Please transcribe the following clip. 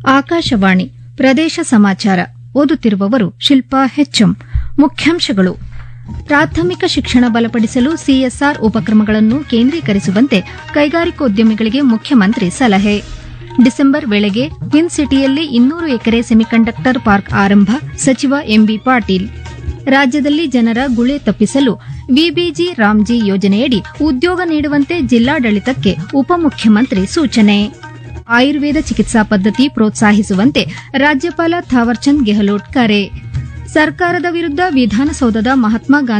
ಆಕಾಶವಾಣಿ ಪ್ರದೇಶ ಸಮಾಚಾರ ಓದುತ್ತಿರುವವರು ಶಿಲ್ಪಾ ಹೆಚ್ಎಂ. ಮುಖ್ಯಾಂಶಗಳು: ಪ್ರಾಥಮಿಕ ಶಿಕ್ಷಣ ಬಲಪಡಿಸಲು ಸಿಎಸ್ಆರ್ ಉಪಕ್ರಮಗಳನ್ನು ಕೇಂದ್ರೀಕರಿಸುವಂತೆ ಕೈಗಾರಿಕೋದ್ಯಮಿಗಳಿಗೆ ಮುಖ್ಯಮಂತ್ರಿ ಸಲಹೆ. ಡಿಸೆಂಬರ್ ವೇಳೆಗೆ ಹಿನ್ಸಿಟಿಯಲ್ಲಿ 200 ಎಕರೆ ಸೆಮಿಕಂಡಕ್ಟರ್ ಪಾರ್ಕ್ ಆರಂಭ, ಸಚಿವ ಎಂಬಿ ಪಾಟೀಲ್. ರಾಜ್ಯದಲ್ಲಿ ಜನರ ಗುಳೆ ತಪ್ಪಿಸಲು ವಿಬಿಜಿ ರಾಮ್ಜಿ ಯೋಜನೆಯಡಿ ಉದ್ಯೋಗ ನೀಡುವಂತೆ ಜಿಲ್ಲಾಡಳಿತಕ್ಕೆ ಉಪಮುಖ್ಯಮಂತ್ರಿ ಸೂಚನೆ. ಆಯುರ್ವೇದ ಚಿಕಿತ್ಸಾ ಪದ್ಧತಿ ಪ್ರೋತ್ಸಾಹಿಸುವಂತೆ ರಾಜ್ಯಪಾಲ ಥಾವರ್ಚಂದ್ ಗೆಹ್ಲೋಟ್ ಕರೆ. ಸರ್ಕಾರದ ವಿರುದ್ಧ ವಿಧಾನಸೌಧದ ಮಹಾತ್ಮ